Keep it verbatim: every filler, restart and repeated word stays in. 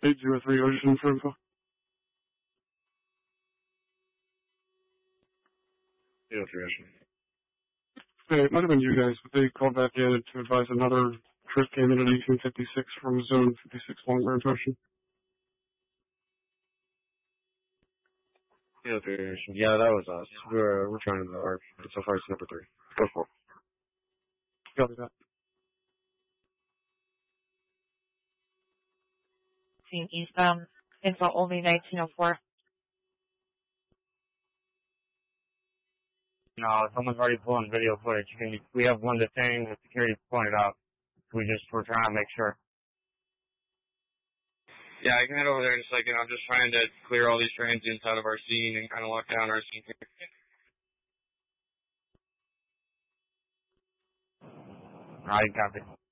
eight zero three Ocean for info. eight oh three Ocean. Hey, it might have been you guys, but they called back in to advise another trip came in at eighteen fifty-six from zone fifty-six long range Ocean. eight oh three Ocean. Yeah, that was us. We're, we're trying to arc, but so far it's number three. Go for it. Copy that. Team Eastbound, info only nineteen oh four. No, someone's already pulling video footage. Can you, we have one that's saying the security pointed out. We just, we're trying to make sure. Yeah, I can head over there in a second. I'm just trying to clear all these transients out of our scene and kind of lock down our scene. Alright, copy.